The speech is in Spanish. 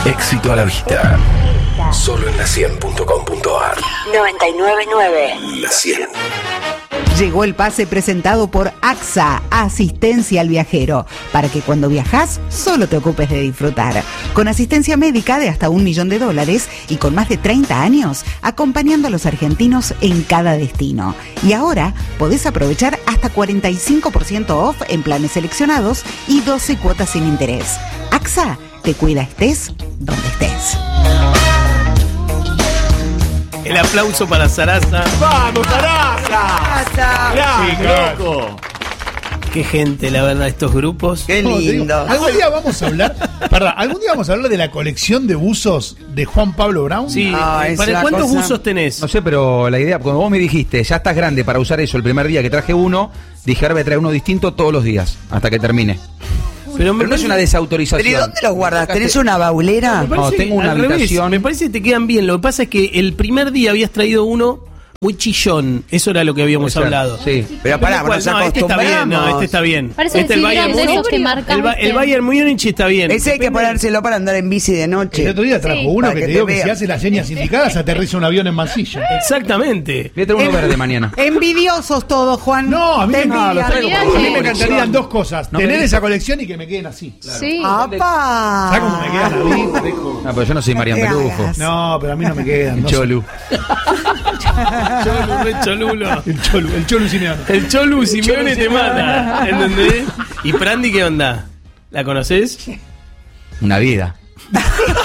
Éxito a la vista. Solo en la100.com.ar. 99.9. La 100. Llegó el pase presentado por AXA, Asistencia al Viajero, para que cuando viajas solo te ocupes de disfrutar. Con asistencia médica de hasta $1 millón y con más de 30 años, acompañando a los argentinos en cada destino. Y ahora podés aprovechar hasta 45% off en planes seleccionados y 12 cuotas sin interés. AXA te cuida estés donde estés. El aplauso para Sarasa. ¡Vamos, Sarasa! ¡Grande, loco! Qué gente, la verdad, estos grupos. Qué lindo. Algún día vamos a hablar de la colección de buzos de Juan Pablo Brown. Sí, es ¿para una cuántos cosa... buzos tenés? No sé, pero la idea, cuando vos me dijiste, ya estás grande para usar eso, el primer día que traje uno, dije, ahora voy a traer uno distinto todos los días, hasta que termine. Pero no es una desautorización. ¿Pero y dónde los guardas? ¿Tenés una baulera? No, tengo una habitación. Me parece que te quedan bien. Lo que pasa es que el primer día habías traído uno muy chillón. Eso era lo que habíamos hablado. Sí. Pero pará, nos acostumbramos. Este está bien. Parece Este el Bayern de esos Múnich. que marcan. El Bayern Múnich está bien. Ese hay que ponérselo para andar en bici de noche. El otro día trajo uno para que que te te digo que vea. si hace las señas indicadas aterriza un avión en Mansilla. Exactamente. Voy a traer uno verde mañana. Envidiosos todos, Juan. No, a mí, Te no, envidian. a mí me encantarían dos cosas. No, tener pero- esa colección y que me queden así. Sí. ¡Apa! ¿Sabes cómo me quedan a mí? Parejo? No, pero yo no soy Marian No te Pelufo. hagas. No, pero a mí no me quedan. No sé. Cholu. Cholu, re cholulo. El Cholu Simeone. El Cholu Simeone te mata. ¿Entendés? ¿Y Prandi qué onda? ¿La conoces? Una vida.